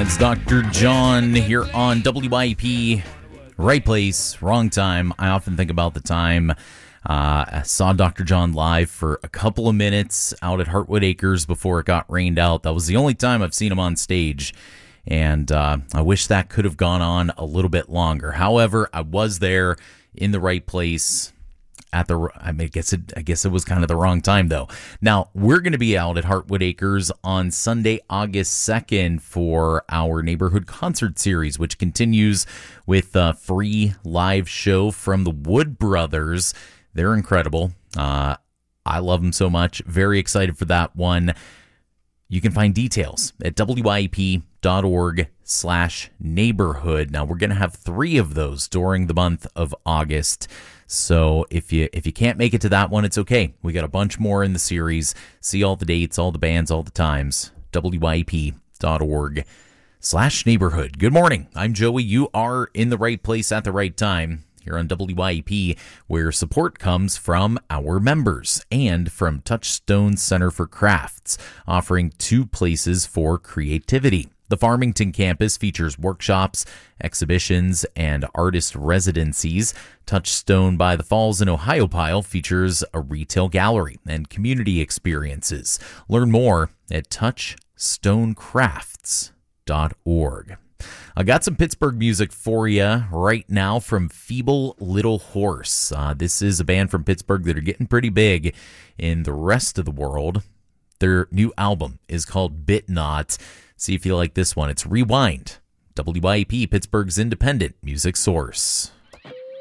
That's Dr. John here on WIP. Right place, wrong time. I often think about the time. I saw Dr. John live for a couple of minutes out at Heartwood Acres before it got rained out. That was the only time I've seen him on stage. And I wish that could have gone on a little bit longer. However, I was there in the right place at the, I guess it was kind of the wrong time though. Now, we're going to be out at Heartwood Acres on Sunday, August 2nd for our neighborhood concert series, which continues with a free live show from the Wood Brothers. They're incredible. I love them so much. Very excited for that one. You can find details at wyp.org/neighborhood. Now, we're going to have 3 of those during the month of August. So if you can't make it to that one, it's okay. We got a bunch more in the series. See all the dates, all the bands, all the times. wyp.org/neighborhood. Good morning. I'm Joey. You are in the right place at the right time here on WIP, where support comes from our members and from Touchstone Center for Crafts, offering 2 places for creativity. The Farmington campus features workshops, exhibitions, and artist residencies. Touchstone by the Falls in Ohiopyle features a retail gallery and community experiences. Learn more at touchstonecrafts.org. I got some Pittsburgh music for you right now from Feeble Little Horse. This is a band from Pittsburgh that are getting pretty big in the rest of the world. Their new album is called Bit Not. See if you like this one. It's Rewind. WIP, Pittsburgh's independent music source.